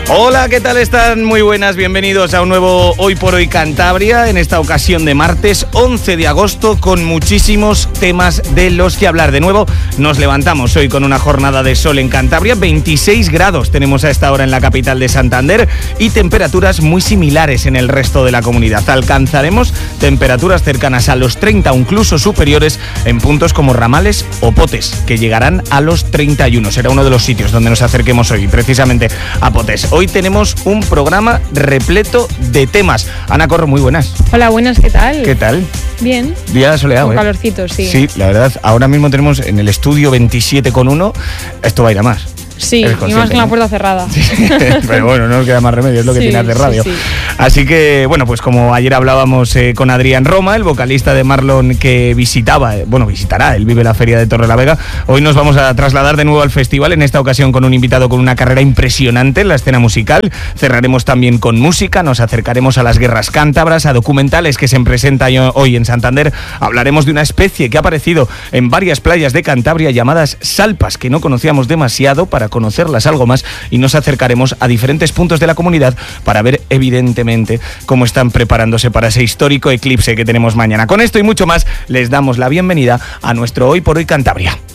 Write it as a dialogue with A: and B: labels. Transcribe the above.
A: Hola, ¿qué tal están? Muy buenas, bienvenidos a un nuevo Hoy por Hoy Cantabria, en esta ocasión de martes 11 de agosto, con muchísimos temas de los que hablar. De nuevo, nos levantamos hoy con una jornada de sol en Cantabria, 26 grados tenemos a esta hora en la capital de Santander y temperaturas muy similares en el resto de la comunidad. Alcanzaremos temperaturas cercanas a los 30 o incluso superiores en puntos como Ramales o Potes, que llegarán a los 31. Será uno de los sitios donde nos acerquemos hoy, precisamente a Potes. Hoy tenemos un programa repleto de temas. Ana Corro, muy buenas.
B: Hola, buenas, ¿qué tal?
A: ¿Qué tal?
B: Bien.
A: Día soleado,
B: con calorcito, sí.
A: Sí, la verdad, ahora mismo tenemos en el estudio 27,1. Esto va a ir a más.
B: Sí, y más con la puerta cerrada.
A: Sí, pero bueno, no nos queda más remedio, es lo que tiene hacer radio.
B: Sí.
A: Así que, bueno, pues como ayer hablábamos con Adrián Roma, el vocalista de Marlon que visitará el Vive la Feria de Torrelavega, hoy nos vamos a trasladar de nuevo al festival, en esta ocasión con un invitado con una carrera impresionante en la escena musical. Cerraremos también con música, nos acercaremos a las guerras cántabras, a documentales que se presentan hoy en Santander. Hablaremos de una especie que ha aparecido en varias playas de Cantabria llamadas salpas, que no conocíamos demasiado, para conocerlas algo más, y nos acercaremos a diferentes puntos de la comunidad para ver evidentemente cómo están preparándose para ese histórico eclipse que tenemos mañana. Con esto y mucho más les damos la bienvenida a nuestro Hoy por Hoy Cantabria.